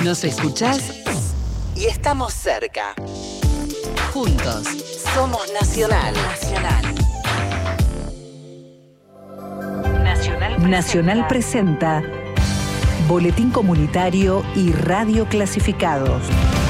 Nos escuchás y estamos cerca. Juntos somos Nacional. Nacional presenta Boletín Comunitario y Radio Clasificados.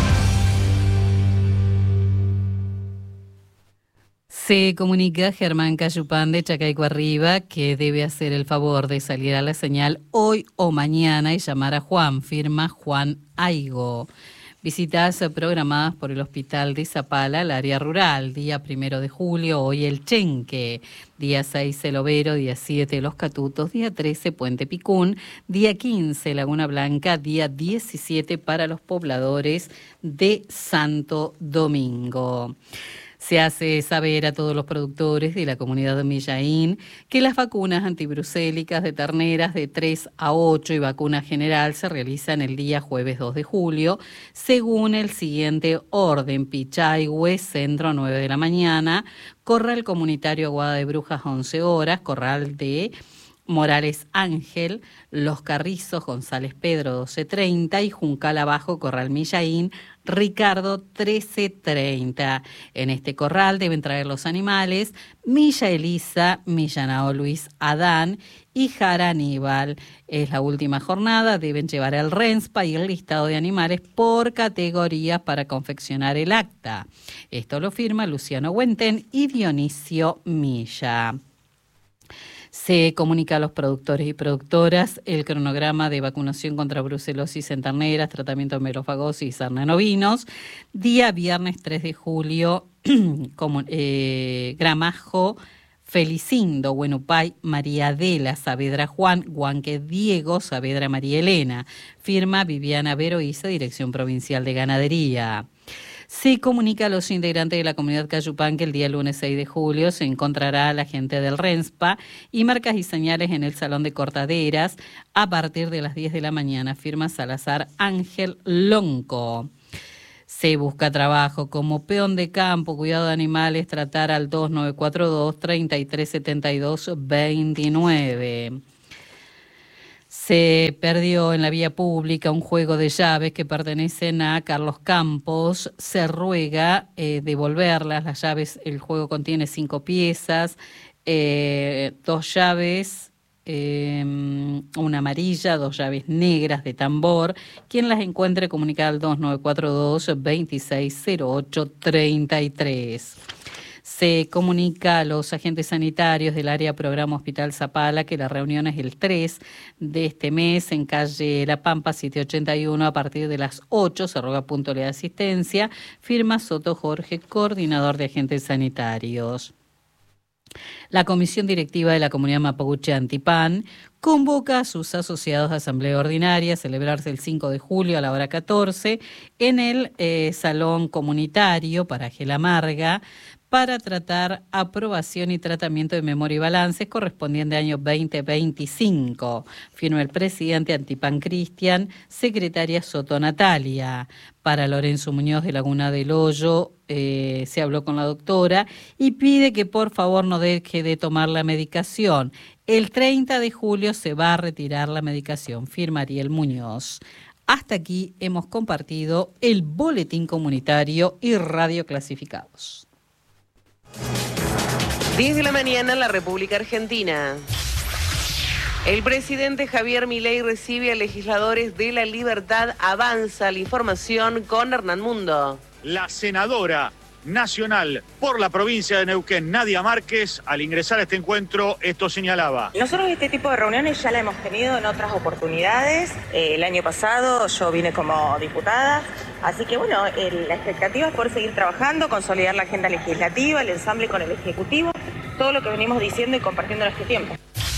Se comunica Germán Cayupán de Chacaico Arriba que debe hacer el favor de salir a la señal hoy o mañana y llamar a Juan, firma Juan Aigo. Visitas programadas por el Hospital de Zapala, el área rural, día 1 de julio, hoy el Chenque, día 6 el Overo, día 7 Los Catutos, día 13 Puente Picún, día 15 Laguna Blanca, día 17 para los pobladores de Santo Domingo. Se hace saber a todos los productores de la comunidad de Millaín que las vacunas antibrucélicas de terneras de 3 a 8 y vacuna general se realizan el día jueves 2 de julio, según el siguiente orden: Pichahue, centro 9 de la mañana, Corral Comunitario Aguada de Brujas 11 horas, Corral de Morales Ángel, Los Carrizos, González Pedro 12:30 y Juncal Abajo, Corral Millaín, Ricardo 13:30. En este corral deben traer los animales Milla Elisa, Millanao Luis Adán y Jara Aníbal. Es la última jornada, deben llevar el RENSPA y el listado de animales por categorías para confeccionar el acta. Esto lo firma Luciano Huenten y Dionisio Milla. Se comunica a los productores y productoras el cronograma de vacunación contra brucelosis en terneras, tratamiento de melofagosis y sarna en ovinos. Día viernes 3 de julio, Gramajo, Felicindo, Buenupay, María Adela, Saavedra Juan, Huanque Diego, Saavedra María Elena. Firma Viviana Veroiza, Dirección Provincial de Ganadería. Se comunica a los integrantes de la comunidad Cayupán que el día lunes 6 de julio se encontrará la gente del RENSPA y marcas y señales en el Salón de Cortaderas a partir de las 10 de la mañana. Firma Salazar Ángel Lonco. Se busca trabajo como peón de campo, cuidado de animales, tratar al 2942-3372-29. Se perdió en la vía pública un juego de llaves que pertenecen a Carlos Campos. Se ruega devolverlas. Las llaves, el juego contiene 5 piezas, 2 llaves, una amarilla, 2 llaves negras de tambor. Quien las encuentre, comunica al 2942-2608-33. Se comunica a los agentes sanitarios del área Programa Hospital Zapala que la reunión es el 3 de este mes en calle La Pampa 781 a partir de las 8. Se roga puntualidad de asistencia. Firma Soto Jorge, coordinador de agentes sanitarios. La Comisión Directiva de la Comunidad Mapuche Antipán convoca a sus asociados a asamblea ordinaria a celebrarse el 5 de julio a la hora 14 en el Salón Comunitario Paraje La Marga para tratar aprobación y tratamiento de memoria y balances correspondiente al año 2025. Firma el presidente Antipán Cristian, secretaria Soto Natalia. Para Lorenzo Muñoz de Laguna del Hoyo se habló con la doctora y pide que por favor no deje de tomar la medicación. El 30 de julio se va a retirar la medicación. Firma Ariel Muñoz. Hasta aquí hemos compartido el Boletín Comunitario y Radio Clasificados. 10 de la mañana en la República Argentina. El presidente Javier Milei recibe a legisladores de La Libertad Avanza. La información con Hernán Mundo. La senadora nacional por la provincia de Neuquén, Nadia Márquez, al ingresar a este encuentro, esto señalaba. Nosotros este tipo de reuniones ya la hemos tenido en otras oportunidades. El año pasado yo vine como diputada, así que bueno, la expectativa es poder seguir trabajando, consolidar la agenda legislativa, el ensamble con el Ejecutivo, todo lo que venimos diciendo y compartiendo en este tiempo.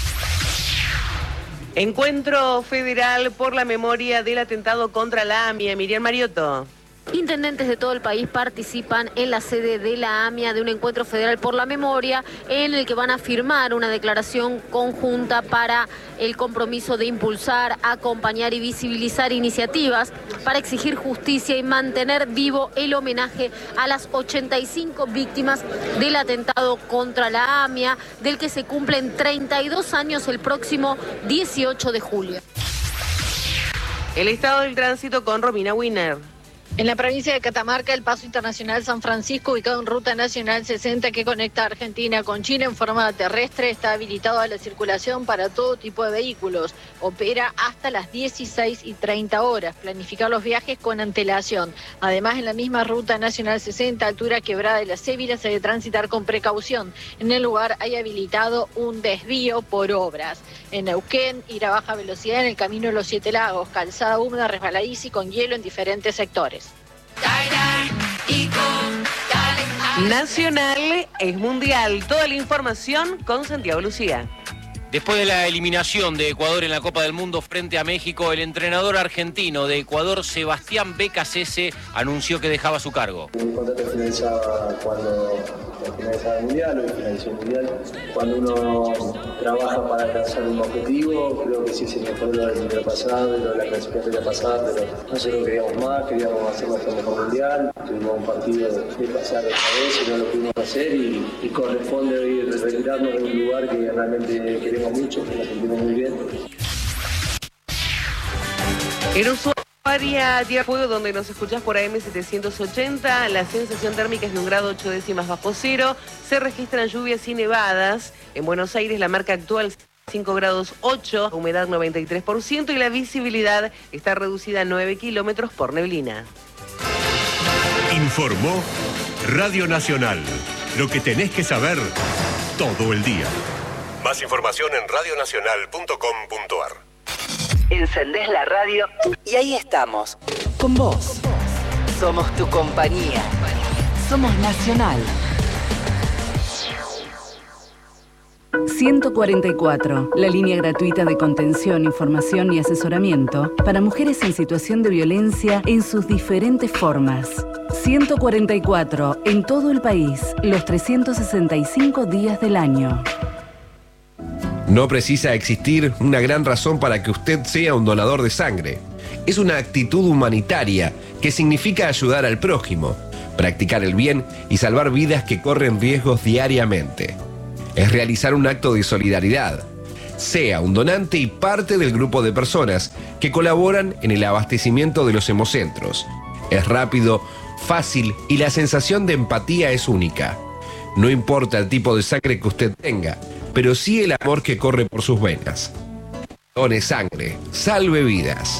Encuentro federal por la memoria del atentado contra la AMIA. Miriam Mariotto. Intendentes de todo el país participan en la sede de la AMIA de un encuentro federal por la memoria en el que van a firmar una declaración conjunta para el compromiso de impulsar, acompañar y visibilizar iniciativas para exigir justicia y mantener vivo el homenaje a las 85 víctimas del atentado contra la AMIA, del que se cumplen 32 años el próximo 18 de julio. El estado del tránsito con Romina Winner. En la provincia de Catamarca, el paso internacional San Francisco, ubicado en Ruta Nacional 60 que conecta a Argentina con Chile en forma terrestre, está habilitado a la circulación para todo tipo de vehículos. Opera hasta las 16:30. Planificar los viajes con antelación. Además, en la misma Ruta Nacional 60, altura Quebrada de la Cébila, se debe transitar con precaución. En el lugar hay habilitado un desvío por obras. En Neuquén, ir a baja velocidad en el camino de los Siete Lagos, calzada húmeda, resbaladiza y con hielo en diferentes sectores. Nacional es mundial. Toda la información con Santiago Lucía. Después de la eliminación de Ecuador en la Copa del Mundo frente a México, el entrenador argentino de Ecuador, Sebastián Becasese, anunció que dejaba su cargo. Mi contrato finalizaba cuando finalizaba el Mundial, hoy finalizó el Mundial. Cuando uno trabaja para alcanzar un objetivo, creo que sí se mejoró lo del Mundial pasado, lo de la clasificatoria pasada, pero nosotros queríamos más, queríamos hacer nuestro mejor Mundial. Tuvimos un partido de pasar otra vez y no lo pudimos hacer y corresponde hoy retirarnos de un lugar que realmente queremos mucho, que nos sentimos muy bien. En Ushuaia, Tierra del Fuego, donde nos escuchás por AM 780, la sensación térmica es de 1 grado 8 décimas bajo cero. Se registran lluvias y nevadas. En Buenos Aires la marca actual 5 grados 8, humedad 93% y la visibilidad está reducida a 9 kilómetros por neblina. Informó Radio Nacional. Lo que tenés que saber todo el día. Más información en radionacional.com.ar. Encendés la radio y ahí estamos, con vos. Somos tu compañía. Somos Nacional. 144, la línea gratuita de contención, información y asesoramiento para mujeres en situación de violencia en sus diferentes formas. 144, en todo el país, los 365 días del año. No precisa existir una gran razón para que usted sea un donador de sangre. Es una actitud humanitaria que significa ayudar al prójimo, practicar el bien y salvar vidas que corren riesgos diariamente. Es realizar un acto de solidaridad. Sea un donante y parte del grupo de personas que colaboran en el abastecimiento de los hemocentros. Es rápido, fácil y la sensación de empatía es única. No importa el tipo de sangre que usted tenga, pero sí el amor que corre por sus venas. Done sangre, salve vidas.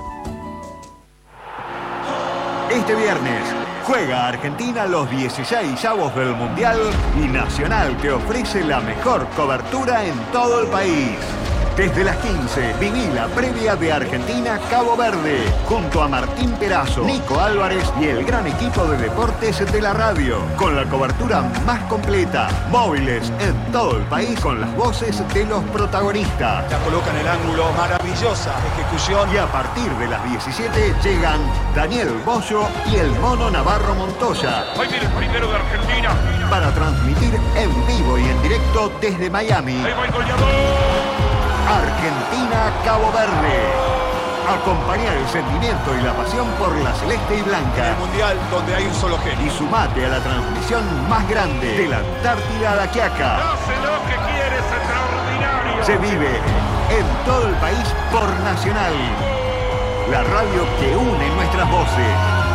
Este viernes juega Argentina los 16avos del Mundial y Nacional te ofrece la mejor cobertura en todo el país. Desde las 15, viví la previa de Argentina-Cabo Verde, junto a Martín Perazo, Nico Álvarez y el gran equipo de deportes de la radio, con la cobertura más completa, móviles en todo el país con las voces de los protagonistas. La coloca en el ángulo, maravillosa ejecución. Y a partir de las 17 llegan Daniel Bosio y el Mono Navarro Montoya. Ahí viene el primero de Argentina. Para transmitir en vivo y en directo desde Miami. Ahí va el goleador. Argentina-Cabo Verde. Acompaña el sentimiento y la pasión por la celeste y blanca. En el Mundial donde hay un solo genio. Y sumate a la transmisión más grande de la Antártida a la Quiaca. Hace lo que quieres, extraordinario. Se vive en todo el país por Nacional. La radio que une nuestras voces.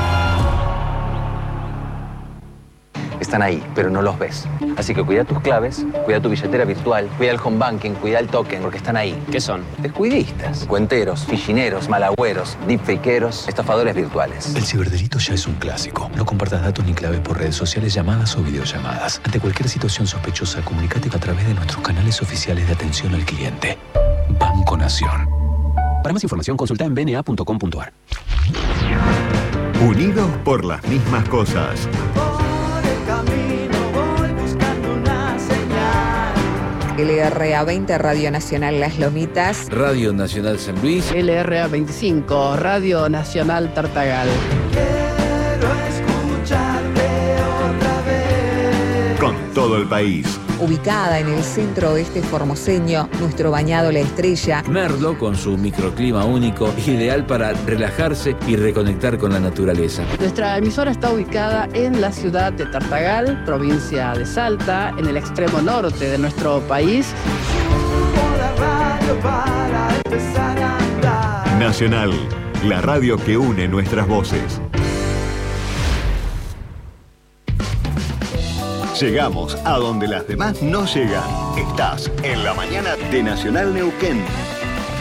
Están ahí, pero no los ves. Así que cuida tus claves, cuida tu billetera virtual, cuida el home banking, cuida el token, porque están ahí. ¿Qué son? Descuidistas, cuenteros, fichineros, malagüeros, deepfakeros, estafadores virtuales. El ciberdelito ya es un clásico. No compartas datos ni claves por redes sociales, llamadas o videollamadas. Ante cualquier situación sospechosa, comunícate a través de nuestros canales oficiales de atención al cliente. Banco Nación. Para más información, consulta en bna.com.ar. Unidos por las mismas cosas. LRA 20, Radio Nacional Las Lomitas. Radio Nacional San Luis. LRA 25, Radio Nacional Tartagal. Quiero escucharte otra vez. Con todo el país. Ubicada en el centro oeste formoseño, nuestro bañado La Estrella. Merlo, con su microclima único, ideal para relajarse y reconectar con la naturaleza. Nuestra emisora está ubicada en la ciudad de Tartagal, provincia de Salta, en el extremo norte de nuestro país. Nacional, la radio que une nuestras voces. Llegamos a donde las demás no llegan. Estás en la mañana de Nacional Neuquén.